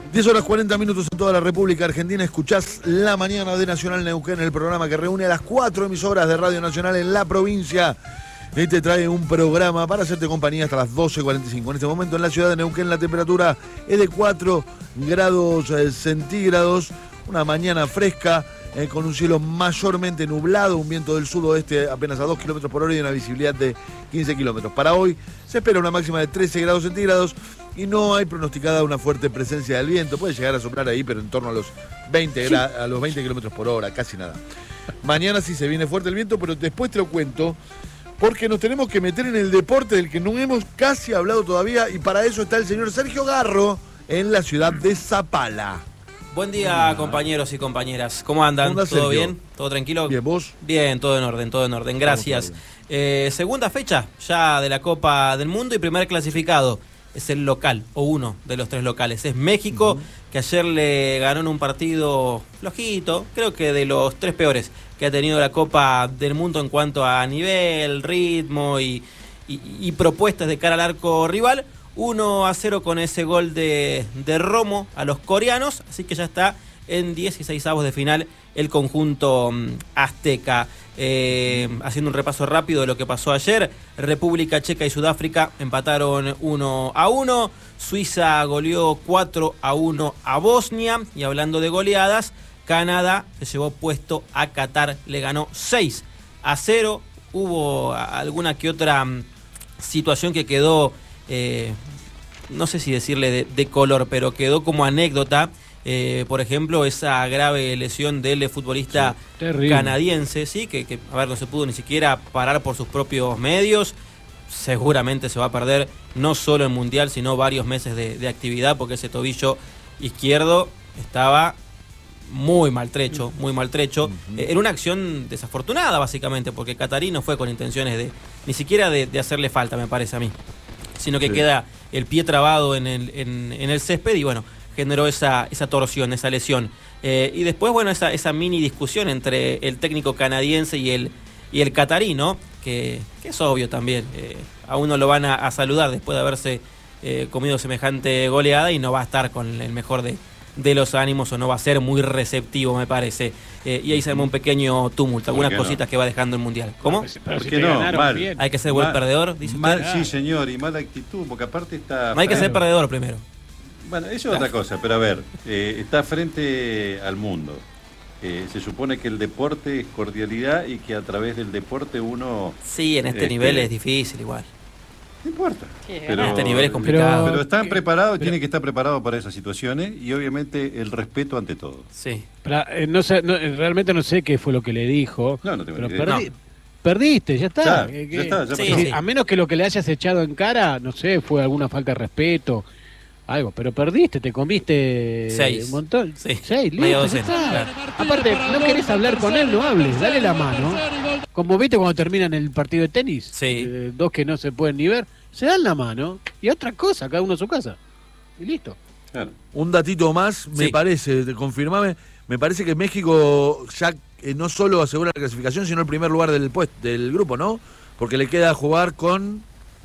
10 horas 40 minutos en toda la República Argentina. Escuchás La Mañana de Nacional Neuquén, el programa que reúne a las 4 emisoras de Radio Nacional en la provincia. Y te trae un programa para hacerte compañía hasta las 12:45. En este momento en la ciudad de Neuquén la temperatura es de 4 grados centígrados. Una mañana fresca, con un cielo mayormente nublado, un viento del sudoeste apenas a 2 kilómetros por hora y una visibilidad de 15 kilómetros. Para hoy se espera una máxima de 13 grados centígrados y no hay pronosticada una fuerte presencia del viento. Puede llegar a soplar ahí, pero en torno a los 20 kilómetros por hora, casi nada. Mañana sí se viene fuerte el viento, pero después te lo cuento, porque nos tenemos que meter en el deporte del que no hemos casi hablado todavía, y para eso está el señor Sergio Garro en la ciudad de Zapala. Buen día, compañeros y compañeras. ¿Cómo andan? ¿Todo Sergio? bien? ¿Todo tranquilo? Bien, ¿vos? Bien, todo en orden, gracias. Segunda fecha ya de la Copa del Mundo y primer clasificado. Es el local, o uno de los 3 locales. Es México, que ayer le ganó en un partido flojito, creo que de los 3 peores que ha tenido la Copa del Mundo en cuanto a nivel, ritmo y propuestas de cara al arco rival. 1-0 con ese gol de Romo a los coreanos, así que ya está en 16avos de final el conjunto azteca. Haciendo un repaso rápido de lo que pasó ayer, República Checa y Sudáfrica empataron 1-1, Suiza goleó 4-1 a Bosnia, y hablando de goleadas, Canadá se llevó puesto a Qatar, le ganó 6-0. Hubo alguna que otra situación que quedó, no sé si decirle de color, pero quedó como anécdota. Por ejemplo, esa grave lesión del futbolista canadiense, sí, que a ver, no se pudo ni siquiera parar por sus propios medios. Seguramente se va a perder no solo el Mundial, sino varios meses de actividad, porque ese tobillo izquierdo estaba muy maltrecho. Era una acción desafortunada, básicamente, porque Catarí no fue con intenciones ni siquiera de hacerle falta, me parece a mí, sino que queda el pie trabado en el césped y bueno, generó esa torsión, esa lesión. Y después, bueno, esa mini discusión entre el técnico canadiense y el catarí, ¿no? Que es obvio también. A uno lo van a saludar después de haberse comido semejante goleada y no va a estar con el mejor de los ánimos, o no va a ser muy receptivo, me parece. Y ahí se armó un pequeño tumulto, algunas cositas que va dejando el Mundial. ¿Cómo? ¿Por qué no? Mal. Hay que ser buen perdedor, dice mal, usted. sí, señor, y mala actitud, porque aparte está... No hay que ser perdedor primero. Bueno, eso es otra cosa, pero a ver, está frente al mundo. Se supone que el deporte es cordialidad y que a través del deporte uno... Sí, en este nivel es difícil igual. No importa. Pero este nivel es complicado. Pero están preparados, tienen que estar preparados para esas situaciones, y obviamente el respeto ante todo. Sí. No sé, realmente no sé qué fue lo que le dijo. No tengo pero ni idea. perdiste, ya está. Ya está. Sí. A menos que lo que le hayas echado en cara, no sé, fue alguna falta de respeto, algo, pero perdiste, te comiste 6. un montón. Sí. 6, Media listo, ya docena, está. claro. Aparte, no querés hablar con él, no hables, dale la mano. Como viste cuando terminan el partido de tenis, Sí. 2 que no se pueden ni ver, se dan la mano y otra cosa, cada uno a su casa. Y listo. Claro. Un datito más, me parece, confirmame, me parece que México ya no solo asegura la clasificación, sino el primer lugar del grupo, ¿no? Porque le queda jugar con,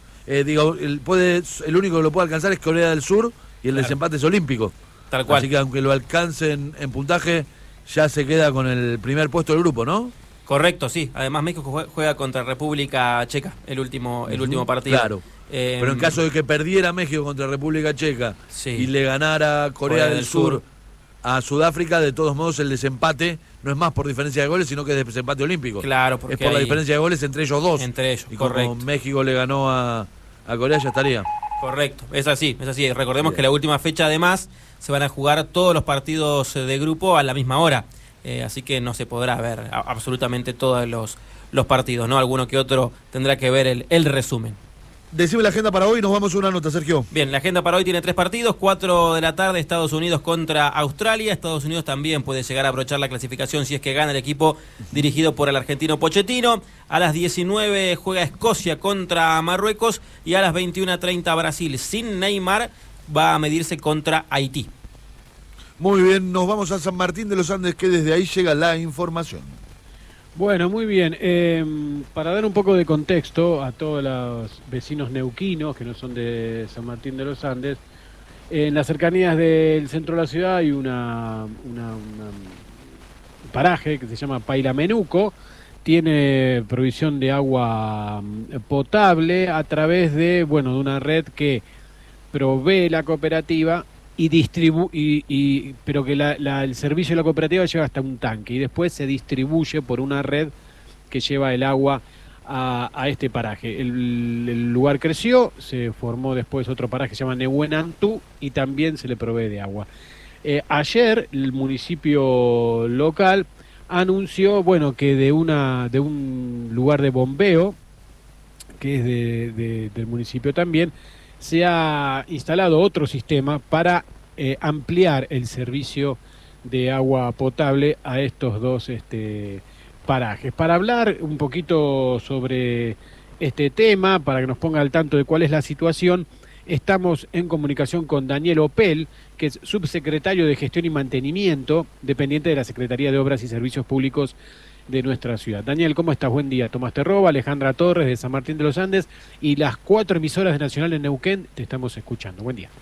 el único que lo puede alcanzar es Corea del Sur, y el desempate es olímpico. Tal cual. Así que aunque lo alcancen en puntaje, ya se queda con el primer puesto del grupo, ¿no? Correcto, sí. Además México juega contra República Checa el último partido. Claro. Pero en caso de que perdiera México contra República Checa y le ganara Corea del Sur a Sudáfrica, de todos modos el desempate no es más por diferencia de goles, sino que es desempate olímpico. Claro, porque es por la diferencia de goles entre ellos dos. Entre ellos, y correcto. como México le ganó a Corea, ya estaría. Correcto, es así. Recordemos que la última fecha, además, se van a jugar todos los partidos de grupo a la misma hora. Así que no se podrá ver absolutamente todos los partidos, ¿no? Alguno que otro tendrá que ver el resumen. Decime la agenda para hoy y nos vamos a una nota, Sergio. Bien, la agenda para hoy tiene 3 partidos. 4 de la tarde, Estados Unidos contra Australia. Estados Unidos también puede llegar a abrochar la clasificación si es que gana el equipo dirigido por el argentino Pochettino. A las 19 juega Escocia contra Marruecos, y a las 21:30 Brasil sin Neymar va a medirse contra Haití. Muy bien, nos vamos a San Martín de los Andes, que desde ahí llega la información. Bueno, muy bien. Para dar un poco de contexto a todos los vecinos neuquinos que no son de San Martín de los Andes, En las cercanías del centro de la ciudad hay un paraje que se llama Pailamenuco. Tiene provisión de agua potable a través de una red que provee la cooperativa pero que el servicio de la cooperativa llega hasta un tanque y después se distribuye por una red que lleva el agua a este paraje. El lugar creció, se formó después otro paraje que se llama Nehuenantú y también se le provee de agua. Ayer el municipio local anunció que de un lugar de bombeo, que es del municipio también, se ha instalado otro sistema para ampliar el servicio de agua potable a estos dos parajes. Para hablar un poquito sobre este tema, para que nos ponga al tanto de cuál es la situación, estamos en comunicación con Daniel Opel, que es subsecretario de Gestión y Mantenimiento, dependiente de la Secretaría de Obras y Servicios Públicos de nuestra ciudad. Daniel, ¿cómo estás? Buen día. Tomás Terroba, Alejandra Torres de San Martín de los Andes y las 4 emisoras de Nacional en Neuquén te estamos escuchando. Buen día.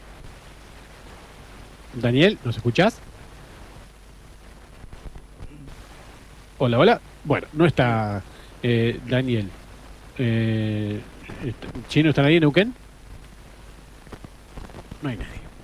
Daniel, ¿nos escuchás? Hola, hola. Bueno, no está Daniel. ¿Chino están ahí en Neuquén? No hay nadie.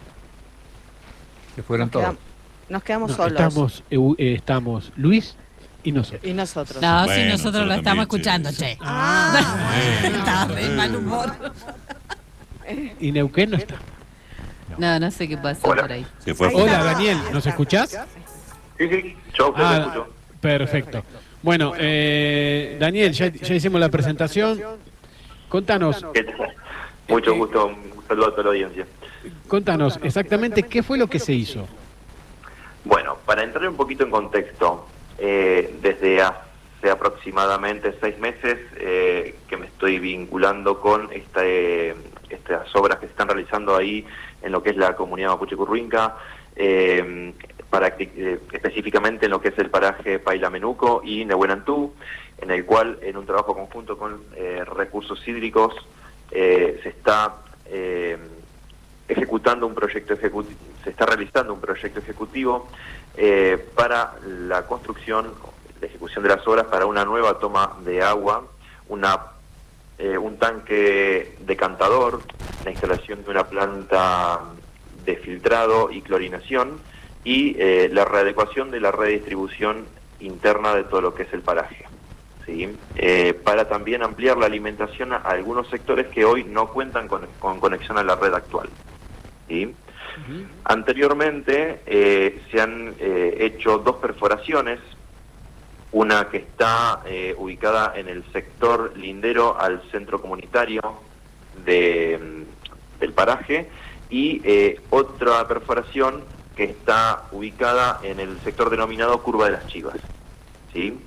Se fueron todos. Nos quedamos solos. Estamos Luis y nosotros. Y nosotros. No, Bueno, si nosotros lo estamos escuchando, sí. che. Está re mal humor. Y Neuquén no está. No sé qué pasa por ahí. Se fue. Hola, Daniel, ¿nos escuchás? Sí, yo te escucho. Perfecto. Bueno, Daniel, ya hicimos la presentación. Contanos, ¿Qué tal? Mucho gusto, un saludo a toda la audiencia. contanos exactamente qué fue lo que se hizo. Bueno, para entrar un poquito en contexto, desde hace aproximadamente 6 meses que me estoy vinculando con estas obras que se están realizando ahí en lo que es la comunidad Mapuche Curruinca, específicamente en lo que es el paraje Pailamenuco y Nehuenantú, en el cual en un trabajo conjunto con recursos hídricos se está ejecutando un proyecto se está realizando un proyecto ejecutivo para la construcción, la ejecución de las obras para una nueva toma de agua, un tanque decantador, la instalación de una planta de filtrado y clorinación y la readecuación de la red de distribución interna de todo lo que es el paraje. ¿Sí? Para también ampliar la alimentación a algunos sectores que hoy no cuentan con conexión a la red actual. ¿Sí? Anteriormente se han hecho 2 perforaciones, una que está ubicada en el sector lindero al centro comunitario del paraje y otra perforación que está ubicada en el sector denominado Curva de las Chivas. ¿Sí?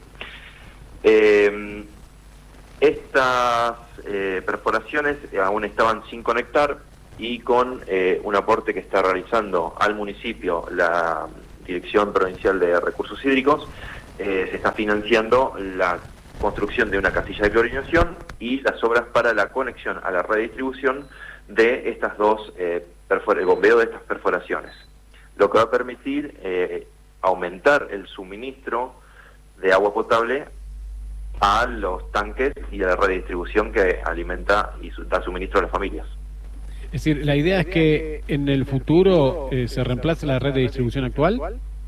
Estas perforaciones aún estaban sin conectar y con un aporte que está realizando al municipio la Dirección Provincial de Recursos Hídricos, se está financiando la construcción de una casilla de clorinación y las obras para la conexión a la red de distribución de estas dos, el bombeo de estas perforaciones, lo que va a permitir aumentar el suministro de agua potable a los tanques y a la red de distribución que alimenta y da suministro a las familias. Es decir, la idea es que en el futuro se reemplace la red de distribución actual.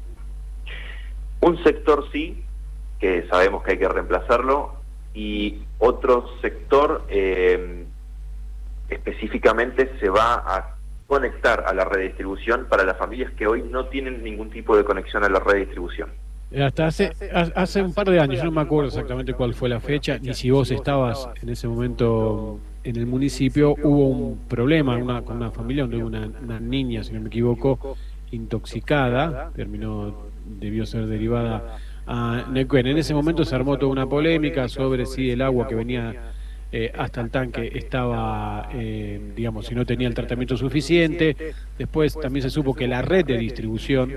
Un sector sí, que sabemos que hay que reemplazarlo, y otro sector específicamente se va a conectar a la red de distribución para las familias que hoy no tienen ningún tipo de conexión a la red de distribución. Hasta hace un par de años, yo no me acuerdo exactamente cuál fue la fecha, ni si vos estabas en ese momento en el municipio, hubo un problema con una familia donde hubo una niña, si no me equivoco, intoxicada, debió ser derivada a Neuquén. En ese momento se armó toda una polémica sobre si el agua que venía hasta el tanque estaba, si no tenía el tratamiento suficiente. Después también se supo que la red de distribución,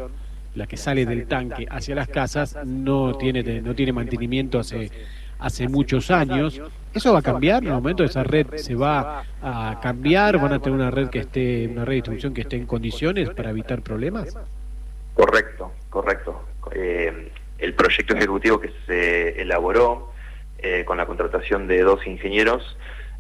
hace muchos años. ¿Eso va a cambiar? ¿En el momento esa red se va a cambiar? ¿Van a tener una red una red de distribución que esté en condiciones para evitar problemas? Correcto. El proyecto ejecutivo que se elaboró con la contratación de 2 ingenieros,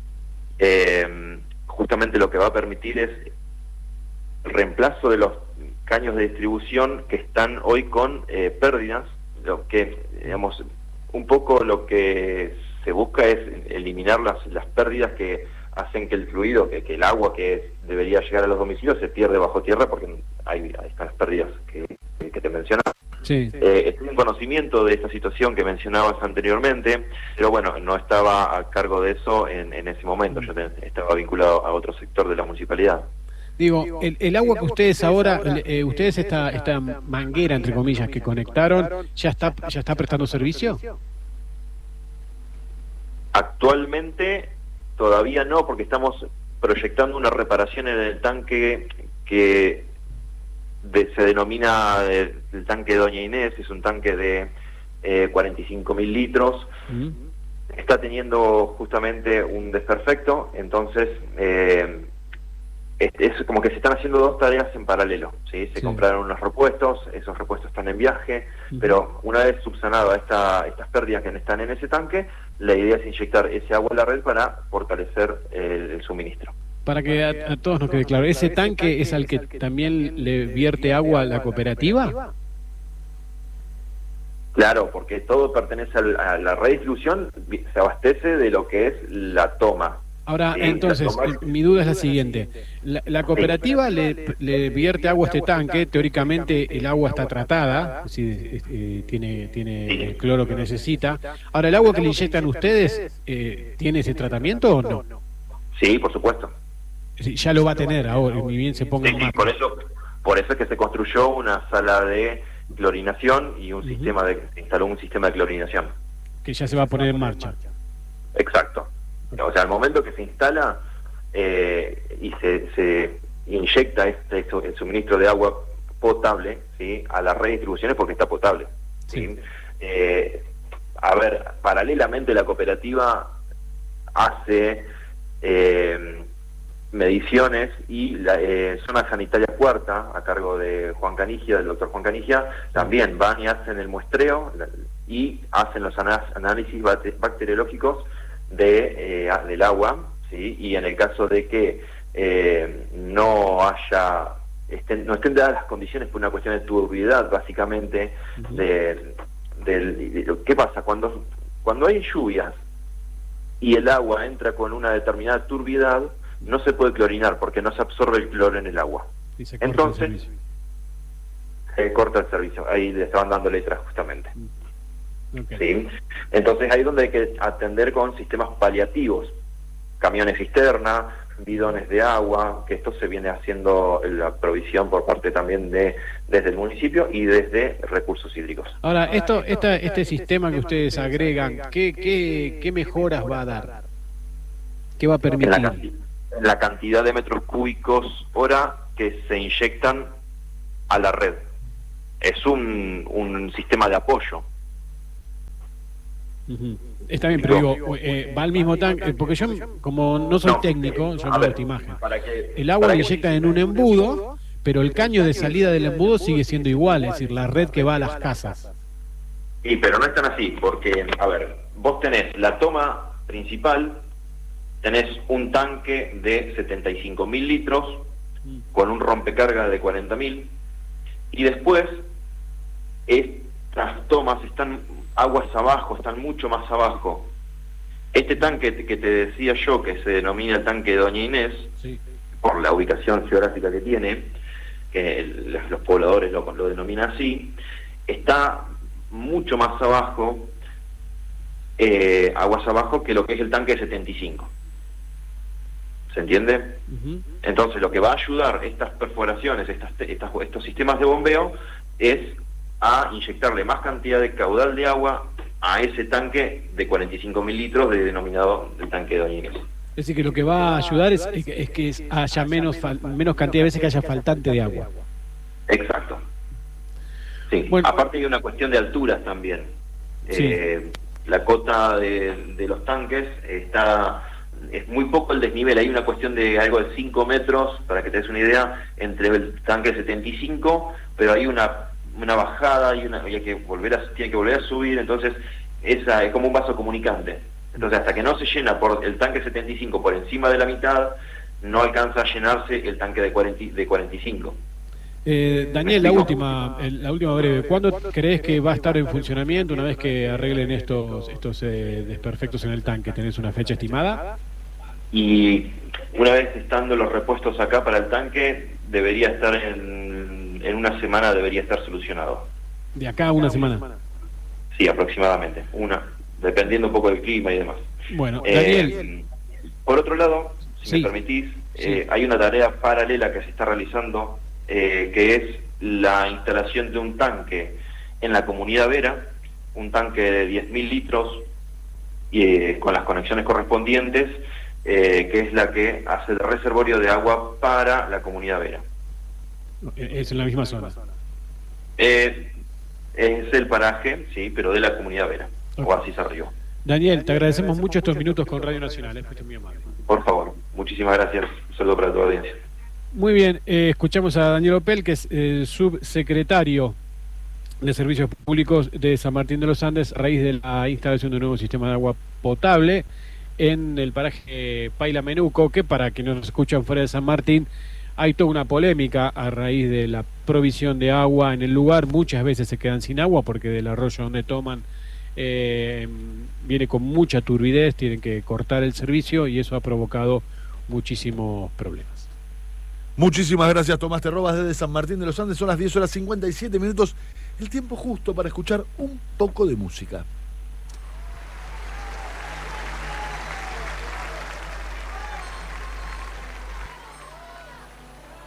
justamente lo que va a permitir es el reemplazo de los caños de distribución que están hoy con pérdidas, lo que, digamos, un poco lo que se busca es eliminar las pérdidas que hacen que el fluido, que el agua que debería llegar a los domicilios se pierde bajo tierra, porque hay estas pérdidas que te mencionaba. Sí. Estoy en conocimiento de esta situación que mencionabas anteriormente, pero bueno, no estaba a cargo de eso en ese momento. Yo estaba vinculado a otro sector de la municipalidad. Digo, el agua que ustedes ahora, ustedes esta manguera, entre comillas, que conectaron, ¿ya está prestando servicio? Actualmente todavía no, porque estamos proyectando una reparación en el tanque que se denomina el tanque Doña Inés. Es un tanque de 45.000 litros. Está teniendo justamente un desperfecto, entonces es como que se están haciendo 2 tareas en paralelo, ¿sí? Se compraron unos repuestos, esos repuestos están en viaje, pero una vez subsanada estas pérdidas que están en ese tanque, la idea es inyectar ese agua a la red para fortalecer el suministro. Para que a todos nos quede claro, ¿ese tanque es al que también le vierte agua a la cooperativa? Claro, porque todo pertenece a la red de distribución, se abastece de lo que es la toma. Ahora, entonces, mi duda es la siguiente. La cooperativa le vierte agua a este tanque, teóricamente el agua está tratada, es decir, tiene el cloro que necesita. Ahora, ¿el agua que le inyectan ustedes tiene ese tratamiento o no? Sí, por supuesto. Sí, ya lo va a tener ahora, ni bien se ponga en marcha. Por eso es que se construyó una sala de clorinación y se instaló un sistema de clorinación. Que ya se va a poner en marcha. Exacto. O sea, al momento que se instala y se inyecta el suministro de agua potable, ¿sí?, a la red de distribuciones, porque está potable, ¿sí? A ver, paralelamente la cooperativa hace mediciones, y la zona sanitaria cuarta, a cargo de Juan Canigia, del doctor Juan Canigia, también van y hacen el muestreo y hacen los análisis bacteriológicos del agua, ¿sí? Y en el caso de que no estén dadas las condiciones por una cuestión de turbidez, básicamente, ¿qué pasa? Cuando hay lluvias y el agua entra con una determinada turbidez, no se puede clorinar porque no se absorbe el cloro en el agua. Entonces, se corta el servicio. Ahí le estaban dando letras justamente. ¿Sí? Entonces ahí es donde hay que atender con sistemas paliativos, camiones cisterna, bidones de agua, que esto se viene haciendo la provisión por parte también desde el municipio y desde recursos hídricos. Ahora, este sistema que ustedes agregan, ¿qué mejoras va a dar? ¿Qué va a permitir? La cantidad de metros cúbicos hora que se inyectan a la red. Es un sistema de apoyo. Está bien, pero digo, va al mismo tanque, porque yo, como no soy técnico, yo no veo esta imagen. El agua la inyectan en un embudo, pero el caño de salida del embudo sigue siendo igual, es decir, la red que va a las casas. Sí, pero no es tan así, porque, a ver, vos tenés la toma principal, tenés un tanque de 75.000 litros con un rompecarga de 40.000, y después estas tomas están aguas abajo, están mucho más abajo. Este tanque que te decía yo, que se denomina el tanque Doña Inés, por la ubicación geográfica que tiene, que los pobladores lo denominan así, está mucho más abajo, aguas abajo, que lo que es el tanque 75. ¿Se entiende? Entonces lo que va a ayudar estas perforaciones, estos sistemas de bombeo, es a inyectarle más cantidad de caudal de agua a ese tanque de 45.000 litros denominado el tanque de Doña Inés. Es decir, que lo que va a ayudar es que haya menos cantidad de veces que haya faltante de agua. Exacto. Sí, bueno, aparte hay una cuestión de alturas también. Sí. la cota de los tanques es muy poco el desnivel, hay una cuestión de algo de 5 metros, para que te des una idea, entre el tanque 75, pero hay una bajada y tiene que volver a subir, entonces es como un vaso comunicante. Entonces hasta que no se llena por el tanque 75 por encima de la mitad, no alcanza a llenarse el tanque de 45. Daniel, la última breve. ¿Cuándo crees que va a estar en funcionamiento una vez que arreglen estos desperfectos en el tanque? ¿Tenés una fecha estimada? Y una vez estando los repuestos acá para el tanque, debería estar en una semana, debería estar solucionado. ¿De acá a una semana? Sí, aproximadamente, dependiendo un poco del clima y demás. Bueno, Daniel. Por otro lado, si me permitís, hay una tarea paralela que se está realizando, que es la instalación de un tanque en la comunidad Vera, un tanque de 10.000 litros con las conexiones correspondientes, que es la que hace el reservorio de agua para la comunidad Vera. ¿Es en la misma zona? Es el paraje, sí, pero de la comunidad Vera, o así se arriba. Daniel, te agradecemos mucho estos minutos con Radio Nacional, fuiste muy amable. Por favor, muchísimas gracias, un saludo para tu audiencia. Muy bien, escuchamos a Daniel Opel, que es subsecretario de Servicios Públicos de San Martín de los Andes, a raíz de la instalación de un nuevo sistema de agua potable en el paraje Paila Menuco, que para quienes nos escuchan fuera de San Martín, hay toda una polémica a raíz de la provisión de agua en el lugar. Muchas veces se quedan sin agua porque del arroyo donde toman viene con mucha turbidez, tienen que cortar el servicio y eso ha provocado muchísimos problemas. Muchísimas gracias, Tomás Terrobas, desde San Martín de los Andes. Son las 10:57, el tiempo justo para escuchar un poco de música.